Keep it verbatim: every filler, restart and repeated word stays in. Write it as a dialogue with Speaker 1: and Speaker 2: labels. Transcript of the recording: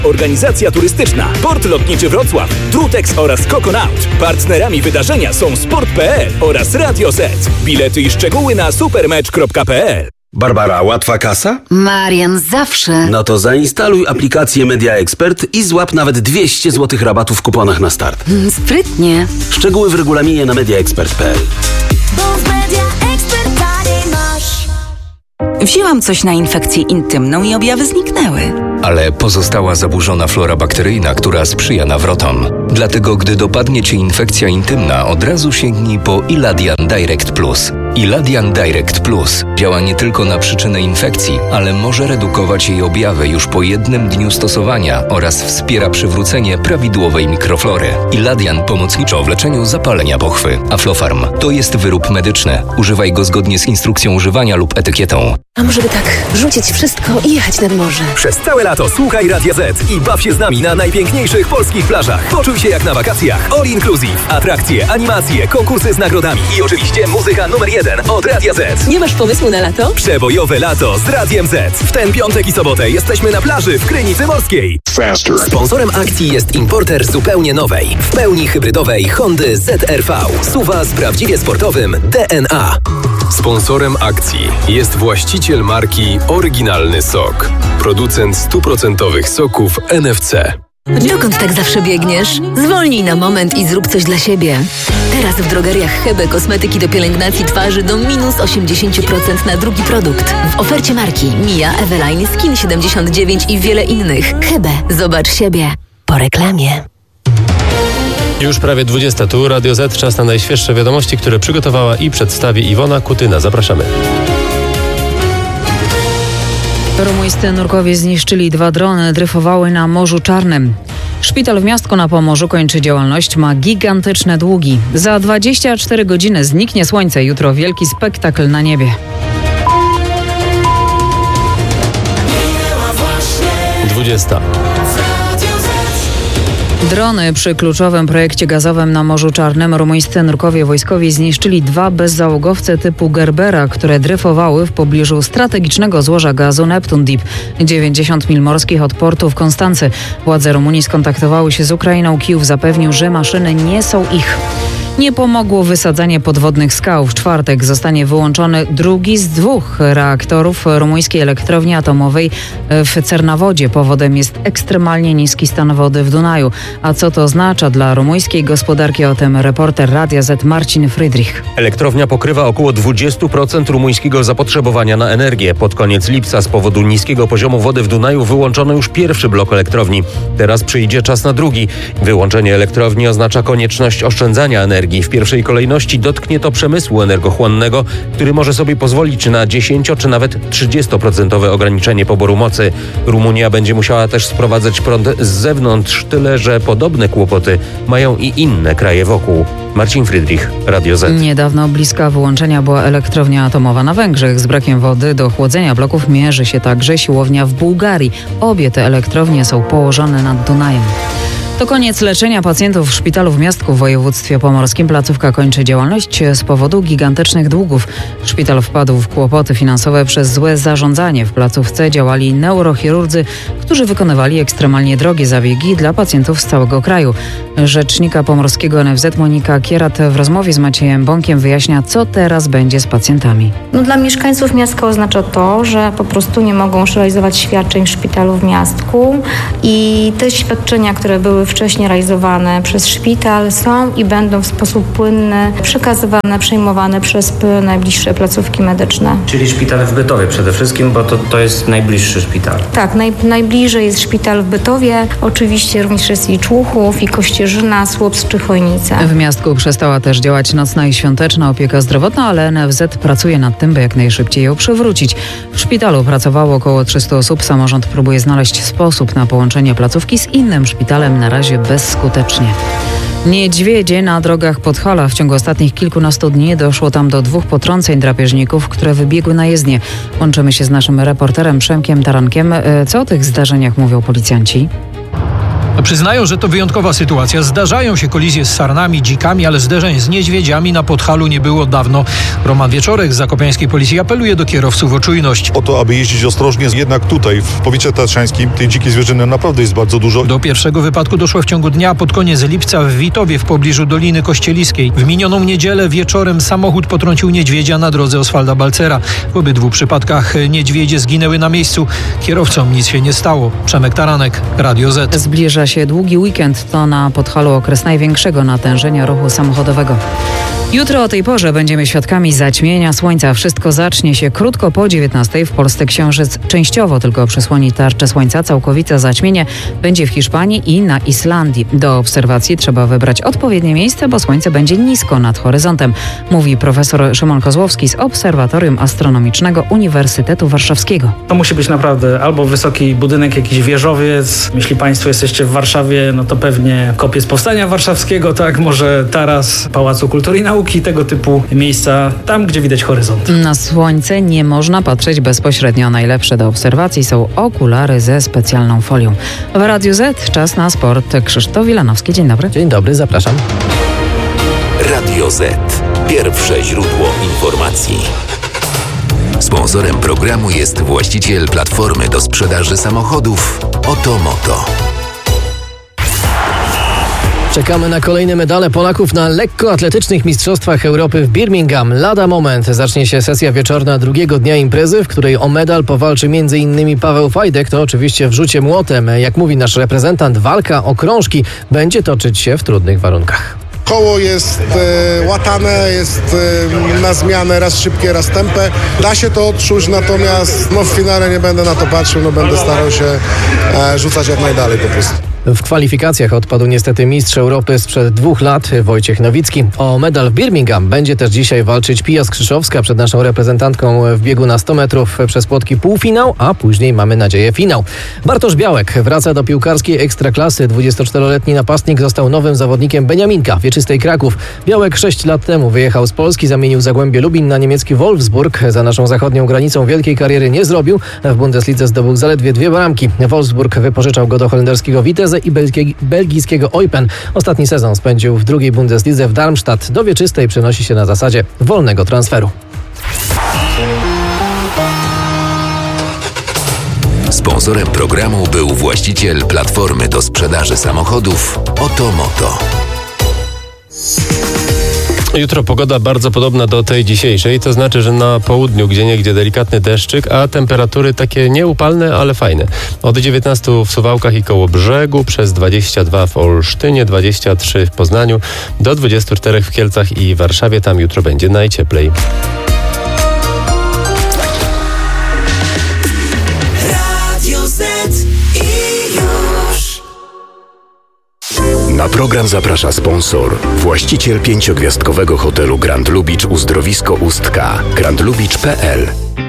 Speaker 1: Organizacja turystyczna, Port Lotniczy Wrocław, Drutex oraz Coconaut. Partnerami wydarzenia są sport kropka p l oraz Radio Z. Bilety i szczegóły na supermecz kropka p l.
Speaker 2: Barbara, łatwa kasa?
Speaker 3: Marian, zawsze.
Speaker 2: No to zainstaluj aplikację Media Expert i złap nawet dwieście złotych rabatu w kuponach na start.
Speaker 3: Mm, sprytnie.
Speaker 2: Szczegóły w regulaminie na media expert kropka p l.
Speaker 3: Wzięłam coś na infekcję intymną i objawy zniknęły.
Speaker 4: Ale pozostała zaburzona flora bakteryjna, która sprzyja nawrotom. Dlatego, gdy dopadnie Cię infekcja intymna, od razu sięgnij po Iladian Direct Plus. Iladian Direct Plus działa nie tylko na przyczynę infekcji, ale może redukować jej objawy już po jednym dniu stosowania oraz wspiera przywrócenie prawidłowej mikroflory. Iladian pomocniczo w leczeniu zapalenia pochwy. Aflofarm to jest wyrób medyczny. Używaj go zgodnie z instrukcją używania lub etykietą.
Speaker 5: A może by tak rzucić wszystko i jechać nad morze?
Speaker 1: Przez całe lato słuchaj Radia Z i baw się z nami na najpiękniejszych polskich plażach. Poczuj się jak na wakacjach. All inclusive. Atrakcje, animacje, konkursy z nagrodami i oczywiście muzyka numer jeden od Radia Z.
Speaker 5: Nie masz pomysłu na lato?
Speaker 1: Przebojowe lato z Radiem Z. W ten piątek i sobotę jesteśmy na plaży w Krynicy Morskiej. Faster. Sponsorem akcji jest importer zupełnie nowej, w pełni hybrydowej Hondy Z R V. Suwa z prawdziwie sportowym D N A.
Speaker 6: Sponsorem akcji jest właściciel marki Oryginalny Sok. Producent stuprocentowych soków N F C.
Speaker 5: Dokąd tak zawsze biegniesz? Zwolnij na moment i zrób coś dla siebie. Teraz w drogeriach Hebe kosmetyki do pielęgnacji twarzy do minus osiemdziesiąt procent na drugi produkt. W ofercie marki Mia, Eveline, Skin siedemdziesiąt dziewięć i wiele innych. Hebe, zobacz siebie. Po reklamie.
Speaker 7: Już prawie dwudziesta tu, Radio Z, czas na najświeższe wiadomości, które przygotowała i przedstawi Iwona Kutyna. Zapraszamy.
Speaker 8: Rumuńscy nurkowie zniszczyli dwa drony, dryfowały na Morzu Czarnym. Szpital w Miastku na Pomorzu kończy działalność, ma gigantyczne długi. Za dwadzieścia cztery godziny zniknie słońce, jutro wielki spektakl na niebie.
Speaker 7: dwudziesta.
Speaker 8: Drony przy kluczowym projekcie gazowym na Morzu Czarnym. Rumuńscy nurkowie wojskowi zniszczyli dwa bezzałogowce typu Gerbera, które dryfowały w pobliżu strategicznego złoża gazu Neptun Deep, dziewięćdziesiąt mil morskich od portu w Konstancy. Władze Rumunii skontaktowały się z Ukrainą. Kijów zapewnił, że maszyny nie są ich. Nie pomogło wysadzanie podwodnych skał. W czwartek zostanie wyłączony drugi z dwóch reaktorów rumuńskiej elektrowni atomowej w Cernawodzie. Powodem jest ekstremalnie niski stan wody w Dunaju. A co to oznacza dla rumuńskiej gospodarki? O tym reporter Radia Z Marcin Friedrich.
Speaker 9: Elektrownia pokrywa około dwadzieścia procent rumuńskiego zapotrzebowania na energię. Pod koniec lipca z powodu niskiego poziomu wody w Dunaju wyłączono już pierwszy blok elektrowni. Teraz przyjdzie czas na drugi. Wyłączenie elektrowni oznacza konieczność oszczędzania energii. W pierwszej kolejności dotknie to przemysłu energochłonnego, który może sobie pozwolić na dziesięcio czy nawet trzydziestoprocentowe ograniczenie poboru mocy. Rumunia będzie musiała też sprowadzać prąd z zewnątrz, tyle że podobne kłopoty mają i inne kraje wokół. Marcin Friedrich, Radio Z.
Speaker 8: Niedawno bliska wyłączenia była elektrownia atomowa na Węgrzech. Z brakiem wody do chłodzenia bloków mierzy się także siłownia w Bułgarii. Obie te elektrownie są położone nad Dunajem. To koniec leczenia pacjentów w szpitalu w Miastku w województwie pomorskim. Placówka kończy działalność z powodu gigantycznych długów. Szpital wpadł w kłopoty finansowe przez złe zarządzanie. W placówce działali neurochirurdzy, którzy wykonywali ekstremalnie drogie zabiegi dla pacjentów z całego kraju. Rzecznika pomorskiego N F Z Monika Kierat w rozmowie z Maciejem Bąkiem wyjaśnia, co teraz będzie z pacjentami.
Speaker 10: No, dla mieszkańców Miastka oznacza to, że po prostu nie mogą już realizować świadczeń w szpitalu w Miastku i te świadczenia, które były wcześniej realizowane przez szpital, są i będą w sposób płynny przekazywane, przejmowane przez najbliższe placówki medyczne.
Speaker 11: Czyli szpital w Bytowie przede wszystkim, bo to, to jest najbliższy szpital.
Speaker 10: Tak, naj, najbliżej jest szpital w Bytowie, oczywiście również jest i Człuchów, i Kościerzyna, Słupsk czy Chojnice.
Speaker 8: W Miastku przestała też działać nocna i świąteczna opieka zdrowotna, ale N F Z pracuje nad tym, by jak najszybciej ją przywrócić. W szpitalu pracowało około trzysta osób. Samorząd próbuje znaleźć sposób na połączenie placówki z innym szpitalem, na razie bezskutecznie. Niedźwiedzie na drogach Podhala. W ciągu ostatnich kilkunastu dni doszło tam do dwóch potrąceń drapieżników, które wybiegły na jezdnię. Łączymy się z naszym reporterem Przemkiem Tarankiem. Co o tych zdarzeniach mówią policjanci?
Speaker 12: No, przyznają, że to wyjątkowa sytuacja. Zdarzają się kolizje z sarnami, dzikami, ale zderzeń z niedźwiedziami na Podhalu nie było dawno. Roman Wieczorek z zakopiańskiej policji apeluje do kierowców o czujność.
Speaker 13: O to, aby jeździć ostrożnie, jednak tutaj w powiecie tatrzańskim tej dzikiej zwierzyny naprawdę jest bardzo dużo.
Speaker 12: Do pierwszego wypadku doszło w ciągu dnia pod koniec lipca w Witowie w pobliżu Doliny Kościeliskiej. W minioną niedzielę wieczorem samochód potrącił niedźwiedzia na drodze Oswalda Balcera. W obydwu przypadkach niedźwiedzie zginęły na miejscu. Kierowcom nic się nie stało. Przemek Taranek, Radio Z.
Speaker 8: Zbliża się długi weekend. To na Podhalu okres największego natężenia ruchu samochodowego. Jutro o tej porze będziemy świadkami zaćmienia słońca. Wszystko zacznie się krótko po dziewiętnastej. W Polsce księżyc częściowo tylko przysłoni tarczę słońca. Całkowite zaćmienie będzie w Hiszpanii i na Islandii. Do obserwacji trzeba wybrać odpowiednie miejsce, bo słońce będzie nisko nad horyzontem, mówi profesor Szymon Kozłowski z Obserwatorium Astronomicznego Uniwersytetu Warszawskiego.
Speaker 14: To musi być naprawdę albo wysoki budynek, jakiś wieżowiec. Jeśli Państwo jesteście w Warszawie, no to pewnie kopiec Powstania Warszawskiego, tak, może taras Pałacu Kultury i Nauki. Tego typu miejsca, tam gdzie widać horyzont.
Speaker 8: Na słońce nie można patrzeć bezpośrednio. Najlepsze do obserwacji są okulary ze specjalną folią. W Radiu Z czas na sport. Krzysztof Wilanowski, dzień dobry.
Speaker 15: Dzień dobry, zapraszam.
Speaker 1: Radio Z. Pierwsze źródło informacji. Sponsorem programu jest właściciel platformy do sprzedaży samochodów Oto Moto.
Speaker 15: Czekamy na kolejne medale Polaków na lekkoatletycznych Mistrzostwach Europy w Birmingham. Lada moment zacznie się sesja wieczorna drugiego dnia imprezy, w której o medal powalczy między innymi Paweł Fajdek. To oczywiście w rzucie młotem. Jak mówi nasz reprezentant, walka o krążki będzie toczyć się w trudnych warunkach.
Speaker 16: Koło jest e, łatane, jest e, na zmianę, raz szybkie, raz tępe. Da się to odczuć, natomiast no, w finale nie będę na to patrzył, no, będę starał się e, rzucać jak najdalej po prostu.
Speaker 15: W kwalifikacjach odpadł niestety mistrz Europy sprzed dwóch lat Wojciech Nowicki. O medal w Birmingham będzie też dzisiaj walczyć Pia Skrzyszowska przed naszą reprezentantką w biegu na sto metrów przez płotki półfinał, a później mamy nadzieję finał. Bartosz Białek wraca do piłkarskiej ekstraklasy. dwudziestoczteroletni napastnik został nowym zawodnikiem Beniaminka Wieczystej Kraków. Białek sześć lat temu wyjechał z Polski, zamienił Zagłębie Lubin na niemiecki Wolfsburg. Za naszą zachodnią granicą wielkiej kariery nie zrobił. W Bundeslidze zdobył zaledwie dwie bramki. Wolfsburg wypożyczał go do holenderskiego Vitesse i belgijskiego Eupen. Ostatni sezon spędził w drugiej Bundeslidze w Darmstadt. Do Wieczystej przenosi się na zasadzie wolnego transferu.
Speaker 1: Sponsorem programu był właściciel platformy do sprzedaży samochodów Oto Moto.
Speaker 7: Jutro pogoda bardzo podobna do tej dzisiejszej, to znaczy, że na południu gdzieniegdzie delikatny deszczyk, a temperatury takie nieupalne, ale fajne. Od dziewiętnastu w Suwałkach i Kołobrzegu, przez dwadzieścia dwa w Olsztynie, dwadzieścia trzy w Poznaniu, do dwudziestu czterech w Kielcach i Warszawie. Tam jutro będzie najcieplej.
Speaker 1: Na program zaprasza sponsor, właściciel pięciogwiazdkowego hotelu Grand Lubicz Uzdrowisko Ustka, grand lubicz kropka p l.